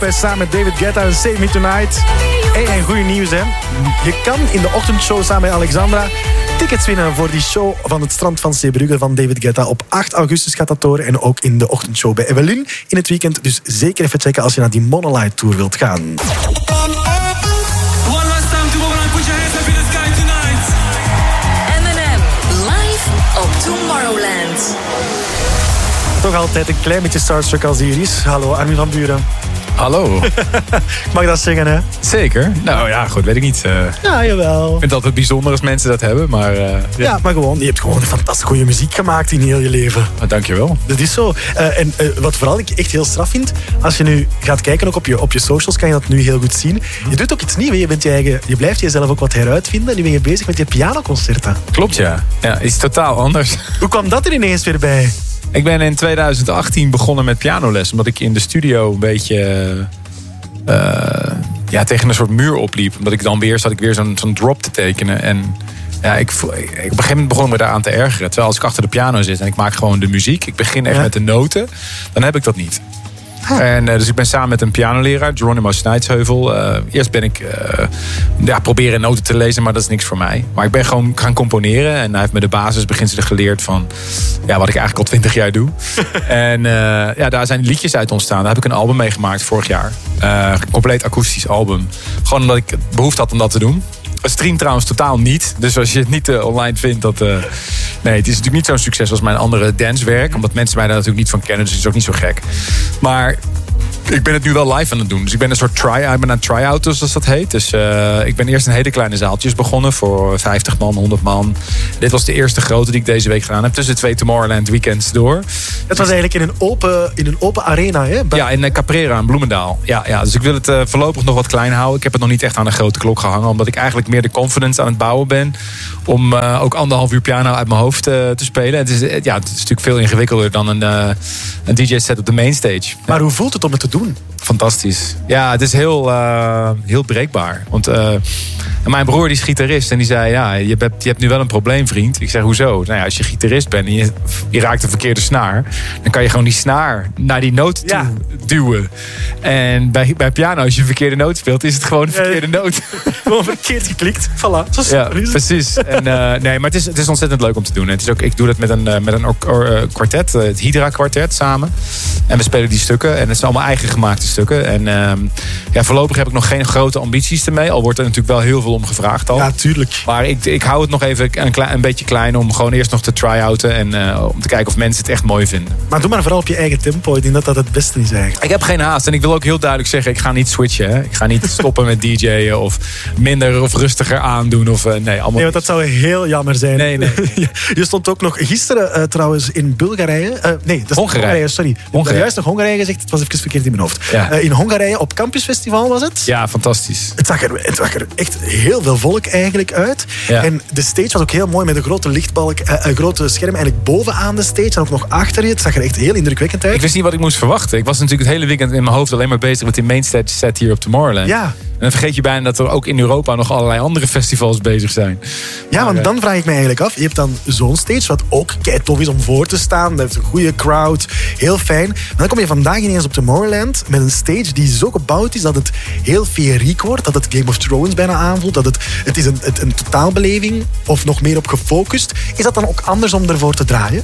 Samen met David Guetta en Save Me Tonight. En goede nieuws, hè. Je kan in de ochtendshow samen met Alexandra tickets winnen voor die show van het strand van Zeebrugge van David Guetta. Op 8 augustus gaat dat door. En ook in de ochtendshow bij Evelyn in het weekend. Dus zeker even checken als je naar die Monolite Tour wilt gaan. Tomorrowland. Toch altijd een klein beetje starstruck als hier is. Hallo, Armin van Buuren. Hallo. Mag dat zeggen, hè? Zeker. Nou ja, goed, weet ik niet. Ja, jawel. Ik vind het altijd bijzonder als mensen dat hebben, maar... Ja, maar gewoon, je hebt gewoon fantastisch goede muziek gemaakt in heel je leven. Dankjewel. Dat is zo. En wat vooral ik echt heel straf vind, als je nu gaat kijken ook op je socials, kan je dat nu heel goed zien. Je doet ook iets nieuws, je blijft jezelf ook wat heruitvinden. Nu ben je bezig met je pianoconcerten. Klopt, ja. Ja, iets totaal anders. Hoe kwam dat er ineens weer bij? Ik ben in 2018 begonnen met pianoles. Omdat ik in de studio een beetje tegen een soort muur opliep. Omdat ik dan zat ik weer zo'n drop te tekenen. En ja, op een gegeven moment begon ik me daaraan te ergeren. Terwijl als ik achter de piano zit en ik maak gewoon de muziek. Ik begin echt met de noten. Dan heb ik dat niet. En, dus ik ben samen met een pianoleraar, Geronimo Snijtsheuvel. Eerst ben ik proberen noten te lezen, maar dat is niks voor mij. Maar ik ben gewoon gaan componeren. En hij heeft me de basisbeginselen geleerd van wat ik eigenlijk al 20 jaar doe. En daar zijn liedjes uit ontstaan. Daar heb ik een album mee gemaakt vorig jaar. Een compleet akoestisch album. Gewoon omdat ik behoefte had om dat te doen. Het streamt trouwens totaal niet. Dus als je het niet online vindt, nee, het is natuurlijk niet zo'n succes als mijn andere dancewerk. Omdat mensen mij daar natuurlijk niet van kennen. Dus het is ook niet zo gek. Maar ik ben het nu wel live aan het doen. Dus ik ben een soort aan het try-out, zoals dat heet. Dus ik ben eerst in hele kleine zaaltjes begonnen. Voor 50 man, 100 man. Dit was de eerste grote die ik deze week gedaan heb. Tussen 2 Tomorrowland weekends door. Het was eigenlijk in een open arena, hè? Ja, in Caprera, in Bloemendaal. Ja, dus ik wil het voorlopig nog wat klein houden. Ik heb het nog niet echt aan een grote klok gehangen. Omdat ik eigenlijk meer de confidence aan het bouwen ben. Om ook 1,5 uur piano uit mijn hoofd te spelen. Het is natuurlijk veel ingewikkelder dan een DJ-set op de mainstage. Maar hoe voelt het om het te doen? Fantastisch. Ja, het is heel breekbaar. Want mijn broer die is gitarist en die zei... je hebt nu wel een probleem, vriend. Ik zeg, hoezo? Nou ja, als je gitarist bent en je raakt de verkeerde snaar... dan kan je gewoon die snaar naar die noot toe duwen. En bij piano, als je een verkeerde noot speelt... is het gewoon een verkeerde noot. Gewoon verkeerd geklikt. Voilà. Ja, precies. En, maar het is ontzettend leuk om te doen. Het is ook, ik doe dat met een kwartet, het Hydra kwartet samen. En we spelen die stukken. En het zijn allemaal eigen gemaakte stukken. En voorlopig heb ik nog geen grote ambities ermee. Al wordt er natuurlijk wel heel veel om gevraagd al. Ja, tuurlijk. Maar ik hou het nog even een beetje klein om gewoon eerst nog te try-outen. En om te kijken of mensen het echt mooi vinden. Maar doe maar vooral op je eigen tempo. Ik denk dat dat het beste is eigenlijk. Ik heb geen haast. En ik wil ook heel duidelijk zeggen, ik ga niet switchen. Hè. Ik ga niet stoppen met DJ'en of minder of rustiger aandoen. Of, allemaal want dat zou heel jammer zijn. Nee. Je stond ook nog gisteren trouwens in Bulgarije. Hongarije, sorry. Ik heb juist nog Hongarije gezegd. Het was even verkeerd in mijn hoofd. Ja. In Hongarije op Campusfestival was het. Ja, fantastisch. Het zag er echt heel veel volk eigenlijk uit. Ja. En de stage was ook heel mooi met een grote lichtbalk, een grote scherm eigenlijk bovenaan de stage en ook nog achter je. Het zag er echt heel indrukwekkend uit. Ik wist niet wat ik moest verwachten. Ik was natuurlijk het hele weekend in mijn hoofd alleen maar bezig met die mainstage set hier op Tomorrowland. Ja. En dan vergeet je bijna dat er ook in Europa nog allerlei andere festivals bezig zijn. Ja, want dan vraag ik me eigenlijk af. Je hebt dan zo'n stage wat ook keitof is om voor te staan. Dat heeft een goede crowd. Heel fijn. Maar dan kom je vandaag ineens op Tomorrowland met een stage die zo gebouwd is dat het heel feeriek wordt. Dat het Game of Thrones bijna aanvoelt. Dat het is een totaalbeleving of nog meer op gefocust. Is dat dan ook anders om ervoor te draaien?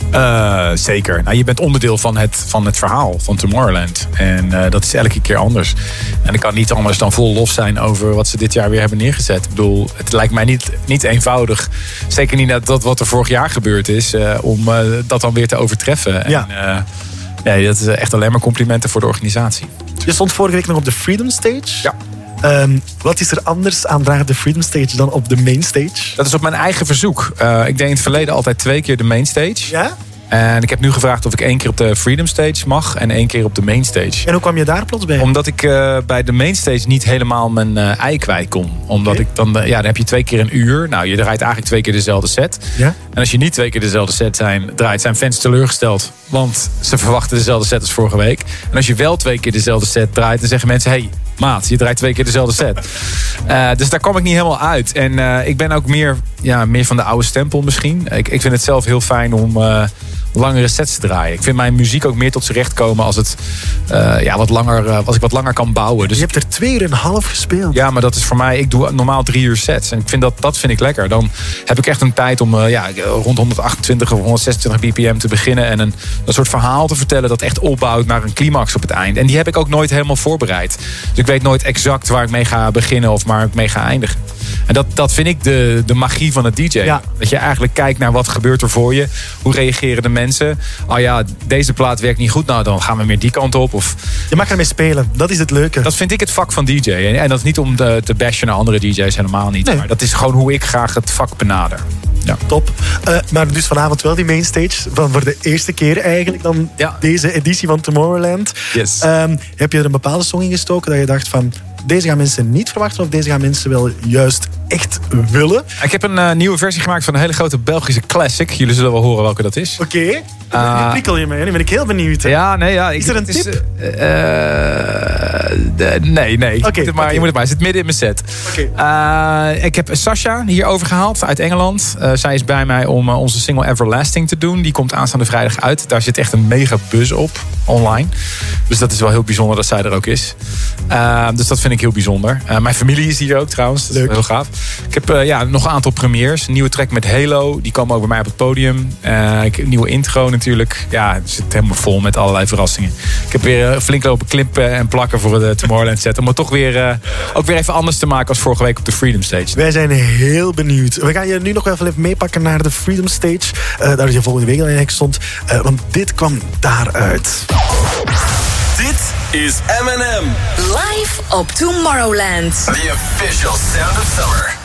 Zeker. Nou, je bent onderdeel van het verhaal van Tomorrowland. En dat is elke keer anders. En ik kan niet anders dan vol lof zijn over wat ze dit jaar weer hebben neergezet. Ik bedoel, het lijkt mij niet eenvoudig. Zeker niet dat wat er vorig jaar gebeurd is. Om dat dan weer te overtreffen. Ja. En, dat is echt alleen maar complimenten voor de organisatie. Je stond vorige week nog op de Freedom Stage. Ja. Wat is er anders aan daar op de Freedom Stage dan op de Main Stage? Dat is op mijn eigen verzoek. Ik deed in het verleden altijd 2 keer de Main Stage. Ja? En ik heb nu gevraagd of ik 1 keer op de Freedom Stage mag en 1 keer op de Main Stage. En hoe kwam je daar plots bij? Omdat ik bij de Main Stage niet helemaal mijn ei kwijt kon. Omdat ik dan heb je 2 keer een uur. Nou, je draait eigenlijk 2 keer dezelfde set. Ja? En als je niet 2 keer dezelfde set draait, zijn fans teleurgesteld. Want ze verwachten dezelfde set als vorige week. En als je wel 2 keer dezelfde set draait, dan zeggen mensen... Hey, maat, je draait 2 keer dezelfde set. Dus daar kwam ik niet helemaal uit. En ik ben ook meer van de oude stempel misschien. Ik vind het zelf heel fijn langere sets te draaien. Ik vind mijn muziek ook meer tot zijn recht komen als het als ik wat langer kan bouwen. Dus je hebt er 2,5 uur gespeeld. Ja, maar dat is voor mij, ik doe normaal 3 uur sets. En ik vind dat vind ik lekker. Dan heb ik echt een tijd om rond 128 of 126 bpm te beginnen. En een soort verhaal te vertellen dat echt opbouwt naar een climax op het eind. En die heb ik ook nooit helemaal voorbereid. Dus ik weet nooit exact waar ik mee ga beginnen of waar ik mee ga eindigen. En dat vind ik de magie van het DJ. Ja. Dat je eigenlijk kijkt naar wat gebeurt er voor je. Hoe reageren de mensen? Oh ja, deze plaat werkt niet goed. Nou, dan gaan we meer die kant op. Of... Je mag ermee spelen. Dat is het leuke. Dat vind ik het vak van DJ. En dat is niet om te bashen naar andere DJ's. Helemaal niet. Nee. Maar dat is gewoon hoe ik graag het vak benader. Ja. Top. Maar dus vanavond wel die mainstage. Voor de eerste keer eigenlijk dan deze editie van Tomorrowland. Yes. Heb je er een bepaalde song in gestoken dat je dacht van... Deze gaan mensen niet verwachten of deze gaan mensen wel juist echt willen? Ik heb een nieuwe versie gemaakt van een hele grote Belgische classic. Jullie zullen wel horen welke dat is. Oké. Nu prikkel je mij. Nu ben ik heel benieuwd. Hè? Ja, nee. Ja, is er een tip? Nee. Okay, Je moet het maar. Het zit midden in mijn set. Okay. Ik heb Sasha hier overgehaald uit Engeland. Zij is bij mij om onze single Everlasting te doen. Die komt aanstaande vrijdag uit. Daar zit echt een mega buzz op online. Dus dat is wel heel bijzonder dat zij er ook is. Dus dat vind ik heel bijzonder. Mijn familie is hier ook trouwens. Dat is heel gaaf. Ik heb nog een aantal premières. Een nieuwe track met Halo. Die komen ook bij mij op het podium. Ik heb een nieuwe intro natuurlijk. Ja, het zit helemaal vol met allerlei verrassingen. Ik heb weer flink lopen klippen en plakken voor de Tomorrowland set. Om het toch weer even anders te maken als vorige week op de Freedom Stage. Wij zijn heel benieuwd. We gaan je nu nog wel even meepakken naar de Freedom Stage. Daar je volgende week al eigenlijk stond. Want dit kwam daaruit. Dit is M&M. Live op Tomorrowland. The official sound of summer.